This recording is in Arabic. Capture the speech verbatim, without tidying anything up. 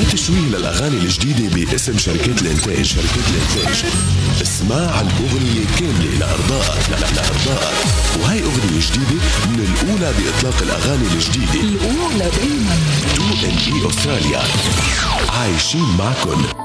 تشويه للأغاني الجديدة باسم شركات الإنتاج. شركات الإنتاج اسمع الأغنية كاملة لأرضائك لأرضائك وهي أغنية جديدة من الأولى بإطلاق الأغاني الجديدة، الأولى دايما. تو إن إي أستراليا عايشين معكن.